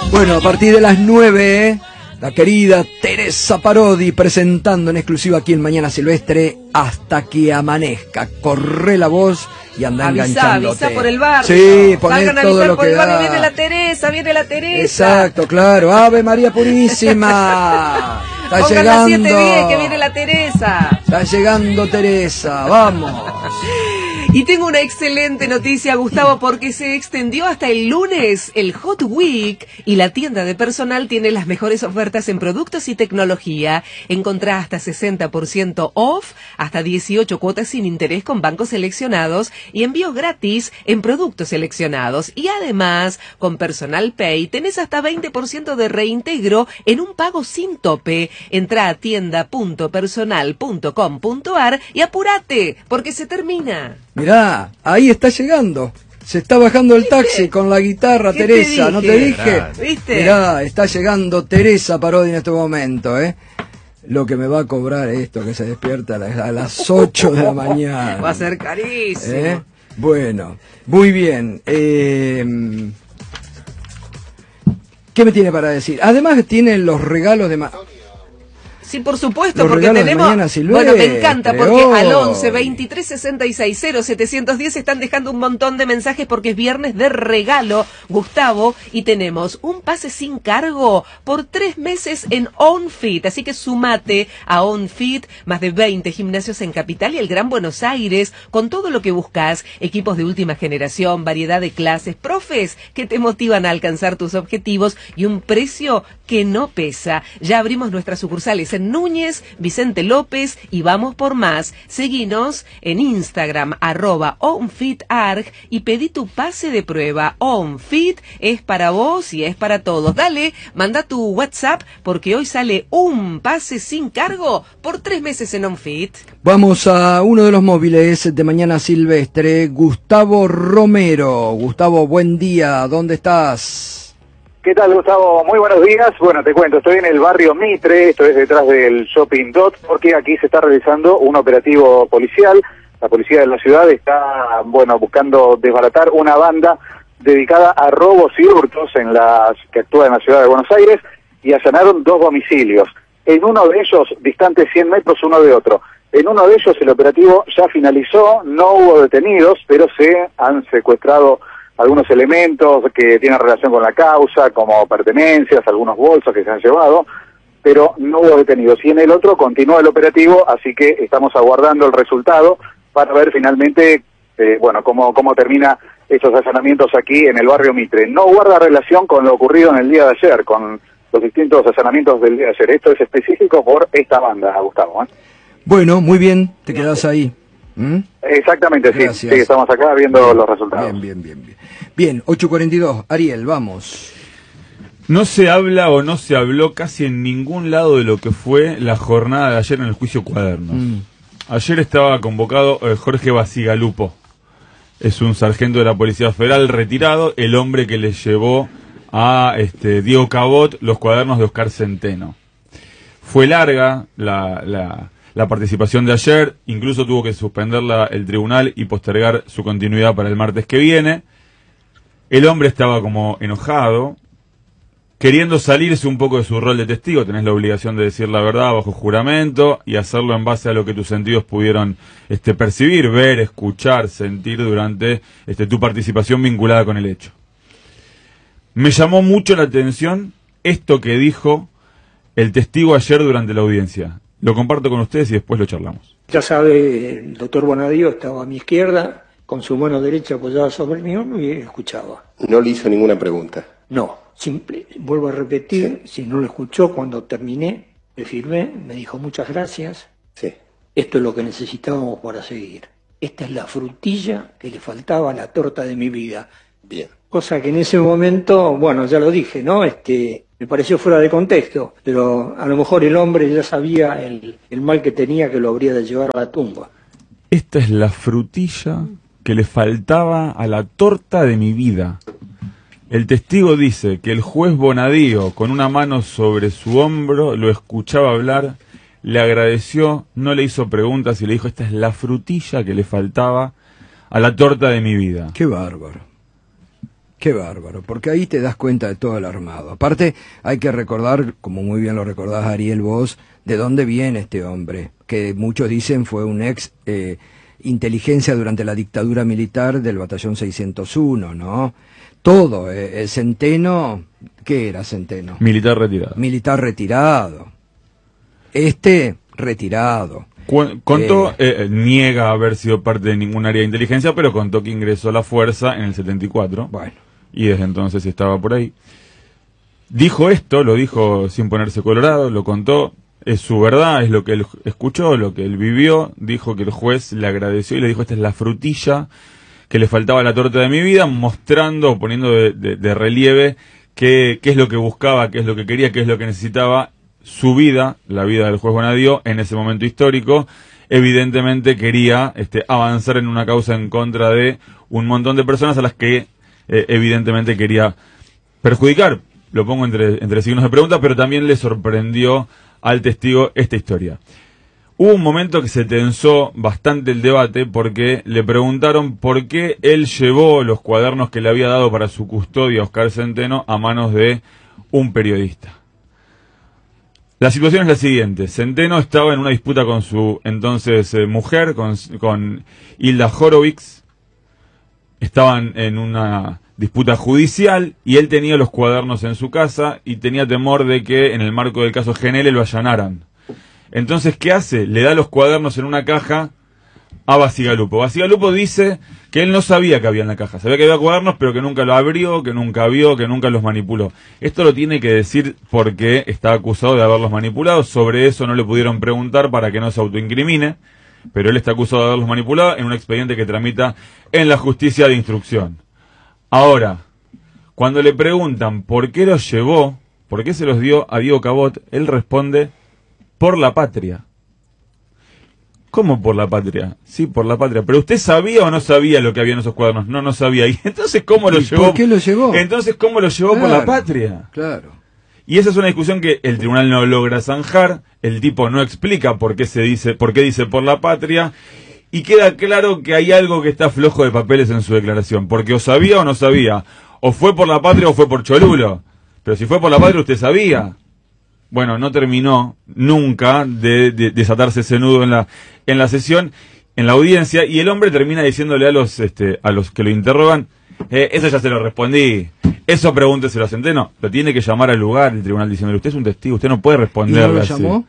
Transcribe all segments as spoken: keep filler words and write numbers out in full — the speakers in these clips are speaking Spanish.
Bueno, a partir de las nueve, ¿eh? La querida Teresa Parodi presentando en exclusiva aquí en Mañana Silvestre Hasta que amanezca. Corre la voz y anda avisá, enganchándote. Avisá por el barrio. Sí, poné Salgan a todo avisar lo por que el barrio. da. Viene la Teresa, viene la Teresa. Exacto, claro. Ave María Purísima. Está Pongan llegando. las siete diez que viene la Teresa. Está llegando Teresa. Vamos. Y tengo una excelente noticia, Gustavo, porque se extendió hasta el lunes el Hot Week y la tienda de personal tiene las mejores ofertas en productos y tecnología. Encontrá hasta sesenta por ciento off, hasta dieciocho cuotas sin interés con bancos seleccionados y envíos gratis en productos seleccionados. Y además, con Personal Pay tenés hasta veinte por ciento de reintegro en un pago sin tope. Entrá a tienda punto personal punto com punto ar y apurate, porque se termina. Mirá, ahí está llegando. Se está bajando el ¿Viste? taxi con la guitarra, ¿Qué Teresa, te ¿no dije? te dije? ¿Viste? Mirá, está llegando Teresa Parodi en este momento, ¿eh? Lo que me va a cobrar esto, que se despierta a las, a las ocho de la mañana. Va a ser carísimo. ¿Eh? Bueno, muy bien. Eh, ¿Qué me tiene para decir? Además tiene los regalos de... Ma Sí, por supuesto, Los porque regalos de tenemos... Mañana Silvestre, Bueno, me encanta, porque oh. al once, veintitrés, sesenta y seis, cero, setecientos diez están dejando un montón de mensajes porque es viernes de regalo, Gustavo, y tenemos un pase sin cargo por tres meses en OnFit, así que sumate a OnFit, más de veinte gimnasios en Capital y el Gran Buenos Aires, con todo lo que buscas, equipos de última generación, variedad de clases, profes que te motivan a alcanzar tus objetivos y un precio que no pesa. Ya abrimos nuestras sucursales en Núñez, Vicente López y vamos por más. Seguinos en Instagram, arroba OnFitArg y pedí tu pase de prueba. OnFit es para vos y es para todos. Dale, manda tu WhatsApp porque hoy sale un pase sin cargo por tres meses en OnFit. Vamos a uno de los móviles de Mañana Silvestre, Gustavo Romero. Gustavo, buen día, ¿dónde estás? ¿Qué tal, Gustavo? Muy buenos días. Bueno, te cuento, estoy en el barrio Mitre, esto es detrás del Shopping Dot, porque aquí se está realizando un operativo policial. La policía de la ciudad está, bueno, buscando desbaratar una banda dedicada a robos y hurtos en las que actúa en la ciudad de Buenos Aires y allanaron dos domicilios. En uno de ellos, distante cien metros uno de otro. En uno de ellos el operativo ya finalizó, no hubo detenidos, pero se han secuestrado algunos elementos que tienen relación con la causa, como pertenencias, algunos bolsos que se han llevado, pero no hubo detenidos. Y en el otro continúa el operativo, así que estamos aguardando el resultado para ver finalmente, eh, bueno, cómo, cómo termina estos allanamientos aquí en el barrio Mitre. No guarda relación con lo ocurrido en el día de ayer, con los distintos allanamientos del día de ayer. Esto es específico por esta banda, Gustavo, ¿eh? Bueno, muy bien, te quedás ahí. ¿Mm? Exactamente, sí, Gracias. sí, estamos acá viendo bien, los resultados. Bien, bien, bien, bien. Bien, ocho cuarenta y dos, Ariel, vamos. No se habla o no se habló casi en ningún lado de lo que fue la jornada de ayer en el juicio Cuadernos. Mm. Ayer estaba convocado eh, Jorge Basigalupo. Es un sargento de la Policía Federal retirado, el hombre que le llevó a este, Diego Cabot los cuadernos de Oscar Centeno. Fue larga la... la La participación de ayer, incluso tuvo que suspenderla el tribunal y postergar su continuidad para el martes que viene. El hombre estaba como enojado, queriendo salirse un poco de su rol de testigo. Tenés la obligación de decir la verdad bajo juramento y hacerlo en base a lo que tus sentidos pudieron este, percibir, ver, escuchar, sentir durante este, tu participación vinculada con el hecho. Me llamó mucho la atención esto que dijo el testigo ayer durante la audiencia. Lo comparto con ustedes y después lo charlamos. Ya sabe, el doctor Bonadío estaba a mi izquierda, con su mano derecha apoyada sobre mi hombro y escuchaba. No le hizo ninguna pregunta. No, simple, vuelvo a repetir, sí. Si no lo escuchó, cuando terminé, le firmé, me dijo muchas gracias. Sí. Esto es lo que necesitábamos para seguir. Esta es la frutilla que le faltaba a la torta de mi vida. Bien. Cosa que en ese momento, bueno, ya lo dije, ¿no? Este... Me pareció fuera de contexto, pero a lo mejor el hombre ya sabía el, el mal que tenía que lo habría de llevar a la tumba. Esta es la frutilla que le faltaba a la torta de mi vida. El testigo dice que el juez Bonadío, con una mano sobre su hombro, lo escuchaba hablar, le agradeció, no le hizo preguntas y le dijo, esta es la frutilla que le faltaba a la torta de mi vida. Qué bárbaro. Qué bárbaro, porque ahí te das cuenta de todo el armado. Aparte, hay que recordar, como muy bien lo recordás, Ariel, vos, de dónde viene este hombre, que muchos dicen fue un ex eh, inteligencia durante la dictadura militar del batallón seiscientos uno, ¿no? Todo, eh, el Centeno, ¿qué era Centeno? Militar retirado. Militar retirado. Este, retirado. Cu- Contó, Eh, eh, niega haber sido parte de ningún área de inteligencia, pero contó que ingresó a la fuerza en el setenta y cuatro. Bueno. Y desde entonces estaba por ahí. Dijo esto, lo dijo sin ponerse colorado, lo contó, es su verdad, es lo que él escuchó, lo que él vivió. Dijo que el juez le agradeció y le dijo: esta es la frutilla que le faltaba a la torta de mi vida, mostrando, poniendo de, de, de relieve qué, qué es lo que buscaba, qué es lo que quería, qué es lo que necesitaba. Su vida, la vida del juez Bonadío, en ese momento histórico, evidentemente quería este, avanzar en una causa en contra de un montón de personas a las que eh, evidentemente quería perjudicar. Lo pongo entre, entre signos de pregunta, pero también le sorprendió al testigo esta historia. Hubo un momento que se tensó bastante el debate porque le preguntaron por qué él llevó los cuadernos que le había dado para su custodia a Oscar Centeno a manos de un periodista. La situación es la siguiente: Centeno estaba en una disputa con su entonces eh, mujer, con, con Hilda Horowitz. Estaban en una disputa judicial y él tenía los cuadernos en su casa y tenía temor de que en el marco del caso G N L lo allanaran. Entonces, ¿qué hace? Le da los cuadernos en una caja a Bacigalupo. Bacigalupo dice que él no sabía que había en la caja. Sabía que había cuadernos, pero que nunca lo abrió, que nunca vio, que nunca los manipuló. Esto lo tiene que decir porque está acusado de haberlos manipulado. Sobre eso no le pudieron preguntar para que no se autoincrimine, pero él está acusado de haberlos manipulado en un expediente que tramita en la justicia de instrucción. Ahora, cuando le preguntan por qué los llevó, por qué se los dio a Diego Cabot, él responde: por la patria. ¿Cómo por la patria? Sí, por la patria. ¿Pero usted sabía o no sabía lo que había en esos cuadernos? No, no sabía. ¿Y entonces cómo lo ¿Y llevó? por qué lo llevó? Entonces, ¿cómo lo llevó por la Claro, patria? Claro. Y esa es una discusión que el tribunal no logra zanjar. El tipo no explica por qué se dice, por qué dice por la patria. Y queda claro que hay algo que está flojo de papeles en su declaración. Porque o sabía o no sabía. O fue por la patria o fue por Cholulo. Pero si fue por la patria, usted sabía. Bueno, no terminó nunca de, de desatarse ese nudo en la en la sesión, en la audiencia, y el hombre termina diciéndole a los este a los que lo interrogan: eh, eso ya se lo respondí, eso pregúnteselo a Centeno. Lo tiene que llamar al lugar el tribunal diciéndole: usted es un testigo, usted no puede ¿Y responderle no lo así. llamó?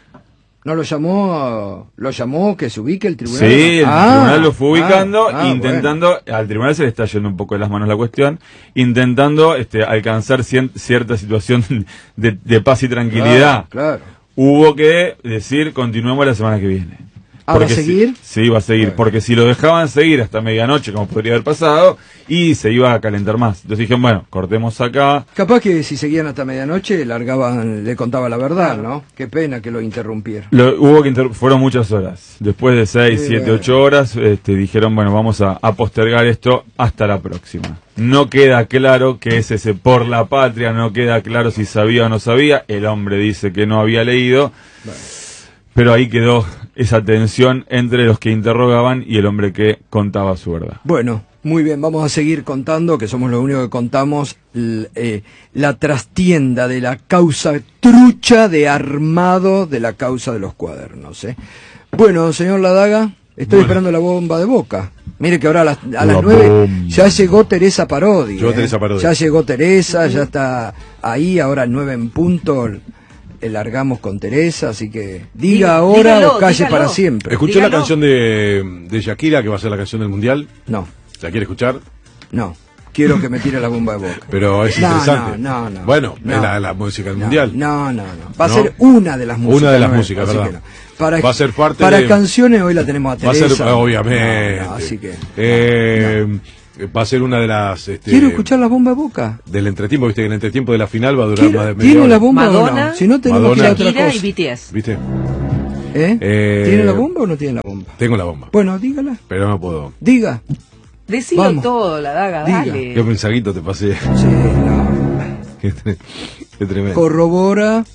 ¿No lo llamó? ¿Lo llamó que se ubique el tribunal? Sí, el Ah, tribunal lo fue ubicando, ah, ah, intentando, bueno. Al tribunal se le está yendo un poco de las manos la cuestión, intentando este, alcanzar cien, cierta situación de, de paz y tranquilidad. Claro, claro. Hubo que decir: continuemos la semana que viene. ¿Ah, va a seguir? Si, sí, va a seguir, Bueno. porque si lo dejaban seguir hasta medianoche, como podría haber pasado, y se iba a calentar más. Entonces dijeron: bueno, cortemos acá. Capaz que si seguían hasta medianoche, largaban, le contaba la verdad, ¿no? Qué pena que lo interrumpieron. Lo, hubo que inter fueron muchas horas. Después de seis, Sí, siete, bueno. ocho horas, este, dijeron: bueno, vamos a, a postergar esto hasta la próxima. No queda claro qué es ese por la patria, no queda claro si sabía o no sabía. El hombre dice que no había leído. Bueno. Pero ahí quedó esa tensión entre los que interrogaban y el hombre que contaba su verdad. Bueno, muy bien, vamos a seguir contando, que somos lo único que contamos, l- eh, la trastienda de la causa trucha de armado de la causa de los cuadernos. ¿eh? Bueno, señor Ladaga, estoy Bueno. esperando la bomba de Boca. Mire que ahora a las, a las La nueve bomba. ya llegó Teresa Parodi. Llegó ¿eh? Teresa Parodi. Ya llegó Teresa, ya está ahí, ahora nueve en punto. eh, largamos con Teresa, así que diga Diga- ahora dígalo, o calle dígalo. para siempre. ¿Escuchó la Dígalo. canción de, de Shakira, que va a ser la canción del Mundial? No, ¿La quiere escuchar? no, quiero que me tire la bomba de Boca. Pero es No, interesante. no, no, no. Bueno, No. es la, la música del No, Mundial. No, no, no. Va a ¿No? ser una de las músicas. Una de las no es- músicas, así ¿verdad? que no. Para, Va a ser parte para de- canciones hoy la tenemos a Va a Teresa. ser, obviamente. No, no, así que. Eh, Va a ser una de las... Este, Quiero escuchar la bomba de Boca. Del entretiempo, viste que el entretiempo de la final va a durar ¿Tiene, más de media ¿tiene hora. la bomba o Madonna, no? Si no, tenemos Madonna. que ir a otra Shakira y cosa. B T S. ¿Viste? ¿Eh? Eh, ¿Tiene la bomba o no tiene la bomba? Tengo la bomba, Bueno, dígala. pero no puedo. Diga. Decilo Vamos. todo, la daga, Diga. dale. Qué mensajito te pasé. Sí, no. Qué, tre- qué tremendo. Corrobora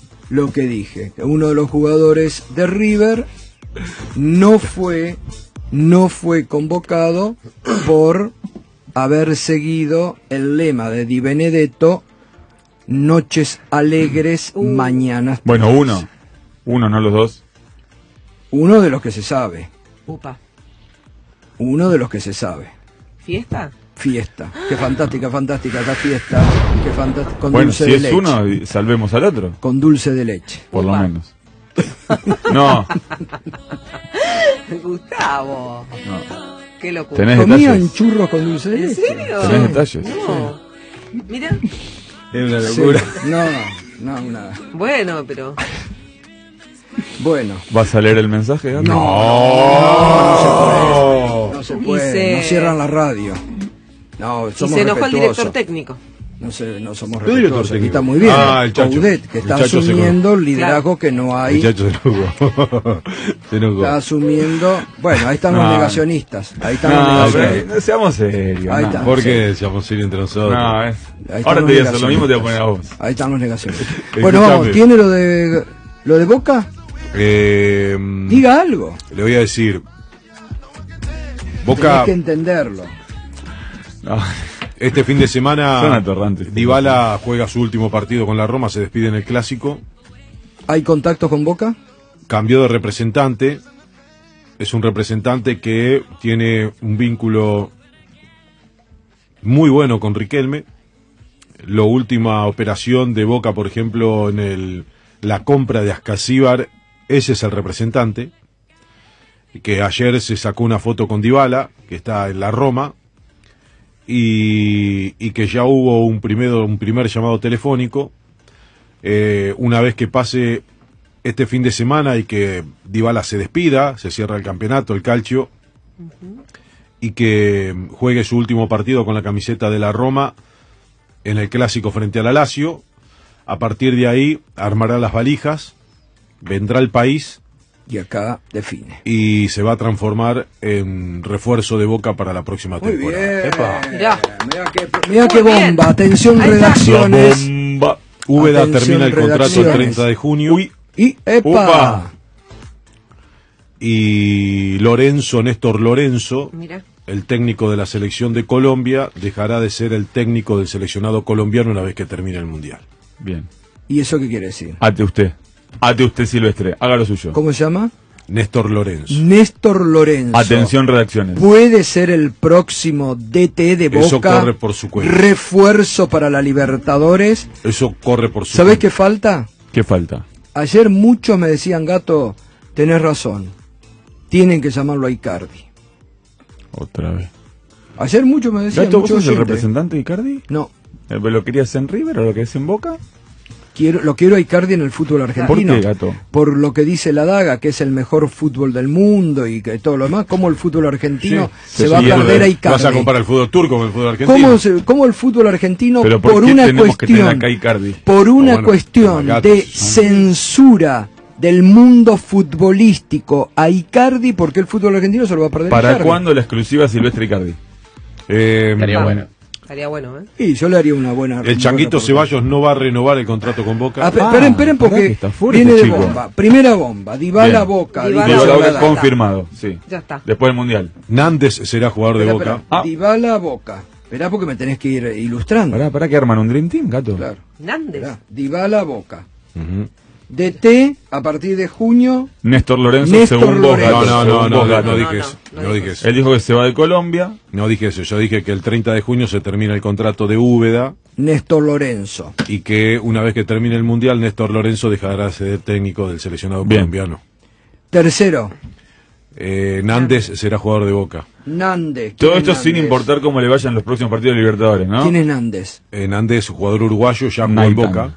lo que dije. Que uno de los jugadores de River no fue, no fue convocado por haber seguido el lema de Di Benedetto, noches alegres, Uh. mañanas Bueno, tristes. uno. Uno, no los dos. Uno de los que se sabe. Upa. Uno de los que se sabe. ¿Fiesta? Fiesta. Qué fantástica, fantástica esta fiesta. Qué fantástica. Con Bueno, dulce si de es leche. uno, salvemos al otro. Con dulce de leche. Por lo Upa. menos. No, Gustavo. no. Qué locura. Tenés ¿Comían detalles. churros con dulce de ¿En leche? serio? Tenés detalles. No. Mira. Es una Sí. locura. No, no, nada. Bueno, pero. Bueno. ¿Vas a leer el mensaje, Gato? ¡Oh! No se Y puede, se- nos cierran la radio. No, Y somos se enojó el director respetuosos. técnico. No, sé, no somos ¿Qué director respetuosos. Aquí técnico? está muy bien. Ah, el Chacho. Coudet, que El está Chacho se asumiendo el liderazgo que no hay. Muchacho se enojó. Se enojó. Está asumiendo. Bueno, ahí están los No. negacionistas. Ahí están los No, negacionistas. pero, seamos serios. Ahí no. está. ¿Por qué decíamos ir entre nosotros? No, es- Ahí están Ahora los te voy a hacer lo mismo, te voy a negacionistas. poner a vos. Ahí están los negacionistas. Escuchame. Bueno, vamos, ¿tiene lo de lo de Boca? Eh, Diga algo. Le voy a decir. Tenés Boca, que entenderlo. No. este fin de semana, Son atorrantes. Dybala juega su último partido con la Roma, se despide en el Clásico. ¿Hay contactos con Boca? Cambió de representante. Es un representante que tiene un vínculo muy bueno con Riquelme. La última operación de Boca, por ejemplo, en el, la compra de Ascasíbar, ese es el representante. Que ayer se sacó una foto con Dybala, que está en la Roma, y, y que ya hubo un, primero, un primer llamado telefónico. Eh, una vez que pase este fin de semana y que Dybala se despida, se cierra el campeonato, el calcio, y que juegue su último partido con la camiseta de la Roma en el Clásico frente a la Lazio. A partir de ahí armará las valijas, vendrá al país Y acá define. y se va a transformar en refuerzo de Boca para la próxima Muy temporada. bien. Epa. Mirá. Mirá qué, mirá qué Muy bien. bomba. Atención, Ahí está. redacciones. Bomba. Úbeda Atención, termina el contrato el redacciones. treinta de junio. Uy. Y ¡epa! Upa. Y Lorenzo, Néstor Lorenzo, Mira. el técnico de la selección de Colombia, dejará de ser el técnico del seleccionado colombiano una vez que termine el Mundial. Bien. ¿Y eso qué quiere decir? Ate usted. Ate usted, Silvestre. Haga lo suyo. ¿Cómo se llama? Néstor Lorenzo. Néstor Lorenzo. Atención, redacciones. ¿Puede ser el próximo D T de Boca? Eso corre por su cuenta. Refuerzo para la Libertadores. Eso corre por su ¿Sabés cuenta. qué falta? ¿Qué falta? Ayer muchos me decían, Gato, tenés razón. Tienen que llamarlo a Icardi. Otra vez. Ayer muchos me decían, ¿Gato, vos muchos sos el oyentes. representante de Icardi? No, Eh, ¿Lo querías en River o lo querés en Boca? quiero, lo quiero a Icardi en el fútbol argentino. ¿Por qué, Gato? Por lo que dice la Daga, que es el mejor fútbol del mundo y que todo lo demás. ¿Cómo el fútbol argentino Sí, se sí, va a sí, perder a ¿Vas a Icardi? comparar el fútbol turco con el fútbol argentino? ¿Cómo, se- cómo el fútbol argentino, Pero ¿por por qué una tenemos que tener cuestión, acá a Icardi? por una bueno, cuestión gatos, de ¿no? censura del mundo futbolístico a Icardi, porque el fútbol argentino se lo va a perder a ¿Para Icardi? cuándo la exclusiva Silvestre Icardi? Eh, Estaría bueno. Estaría bueno, ¿eh? Y yo le haría una buena. El buena Changuito propuesta. Ceballos no va a renovar el contrato con Boca. Ah, pe- Ah, esperen, esperen, pará porque que está fuerte, viene de chico. bomba. Primera bomba, Dybala Bien. Boca. Dybala dice Boca. la Dybala Daga. confirmado, sí. Ya está. Después del Mundial. Nández será jugador de Espera, Boca. espera. Ah. Dybala Boca. Esperá porque me tenés que ir ilustrando. Pará, pará que arman un Dream Team, Gato. Claro. Nández. Esperá. Dybala Boca. Ujú. D T a partir de junio. Néstor Lorenzo, Néstor según vos, Lorenzo. Gato. No, no, no, según no, vos, no, Gato. no dije No, eso. no, No no dije dijo eso. Él dijo que se va de Colombia. No dije eso. Yo dije que el treinta de junio se termina el contrato de Úbeda Néstor Lorenzo. y que una vez que termine el Mundial, Néstor Lorenzo dejará de ser técnico del seleccionado Bien. colombiano. Tercero, Eh, Nández será jugador de Boca. Nández. Todo ¿Quién esto es sin Nández? importar cómo le vayan los próximos partidos de Libertadores, ¿no? ¿Quién es Nández? Eh, Nández, jugador uruguayo, ya jugó en Naitán. Boca.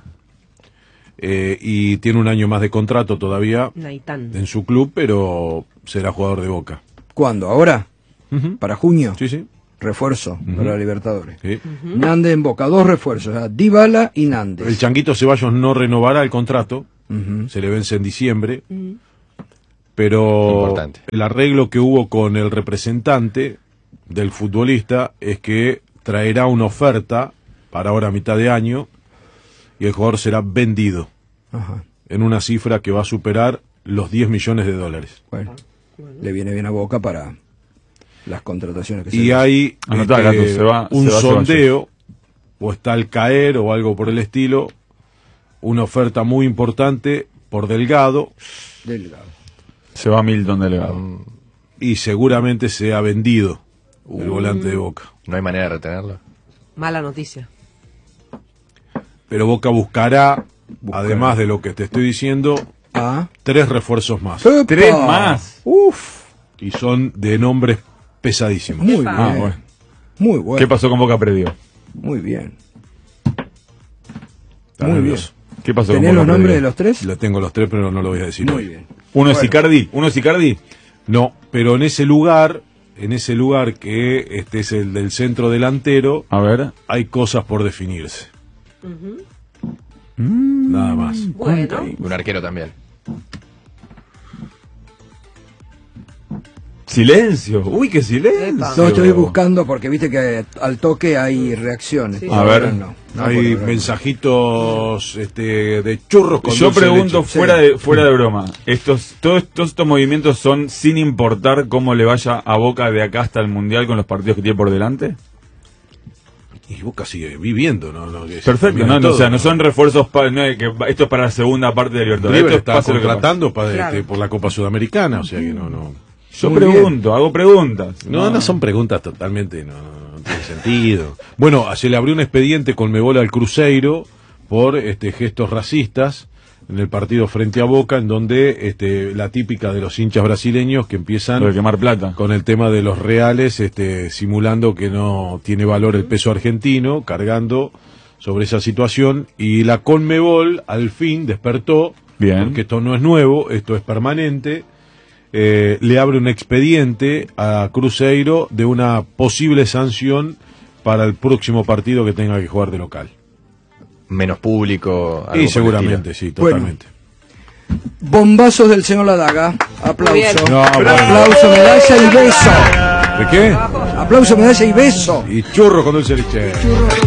Eh, y tiene un año más de contrato todavía Naitán. en su club, pero será jugador de Boca. ¿Cuándo? ¿Ahora? Ujú. ¿Para junio? Sí, sí. Refuerzo para la Libertadores. sí. Nández en Boca, dos refuerzos, o sea, Dybala y Nández. El Changuito Ceballos no renovará el contrato, Ujú. se le vence en diciembre, pero Importante. el arreglo que hubo con el representante del futbolista es que traerá una oferta para ahora a mitad de año y el jugador será vendido Ajá. en una cifra que va a superar los diez millones de dólares. Bueno, le viene bien a Boca para... las contrataciones que se Y hacen. hay Anotá, este, Gato, se va- un se va sondeo, o está al caer, o algo por el estilo, una oferta muy importante por Delgado, Delgado. Se va Milton Delgado. y seguramente se ha vendido el volante de Boca. No hay manera de retenerlo. Mala noticia. Pero Boca buscará, Buscará. además de lo que te estoy diciendo, Ah. tres refuerzos más. ¡Epa! Tres más. Uf. Y son de nombres pesadísimos. Muy bien. Ah, bueno. Muy bueno. ¿Qué pasó con Boca Predio? Muy bien. Está Muy nervioso. ¿Qué pasó con ¿Tenés Boca los nombres de Predio? los tres? Lo tengo los tres, pero no lo voy a decir Muy hoy. bien. ¿Uno es Bueno. Icardi? ¿Uno es Icardi? No, pero en ese lugar, en ese lugar que este es el del centro delantero, A ver. hay cosas por definirse. Nada más. Bueno. Un arquero también. Silencio. Uy, qué silencio. Epa. No, estoy buscando porque viste que al toque hay reacciones. Sí. Por A ahora ver. no. No, Hay por ahora no. mensajitos este, de churros con Yo dulce de pregunto leche. fuera de fuera de broma. Estos todos, todos estos movimientos son sin importar cómo le vaya a Boca de acá hasta el Mundial con los partidos que tiene por delante. Y Boca sigue viviendo, ¿no? no que se Perfecto, termina no, no, todo, o sea, no son refuerzos para, no es que esto es para la segunda parte de Libertadores. River Esto es está pase lo que pase. contratando para, Claro. este, por la Copa Sudamericana, o sea que no, no. Yo Muy pregunto, hago preguntas. No, no son preguntas totalmente, no, no, no tiene sentido. Bueno, se le abrió un expediente con Mebola al Cruzeiro por este gestos racistas en el partido frente a Boca, en donde este, la típica de los hinchas brasileños que empiezan Lo de quemar plata. con el tema de los reales, este, simulando que no tiene valor el peso argentino, cargando sobre esa situación, y la Conmebol al fin despertó, Bien. porque esto no es nuevo, esto es permanente, eh, le abre un expediente a Cruzeiro de una posible sanción para el próximo partido que tenga que jugar de local. Menos público. algo por Y el seguramente, estilo. sí, totalmente. Bombazos del señor Ladaga. Muy bien. Aplauso. No, bueno. Aplauso, medalla y beso. ¿De qué? Aplauso, medalla y beso. Y churro con dulce de leche.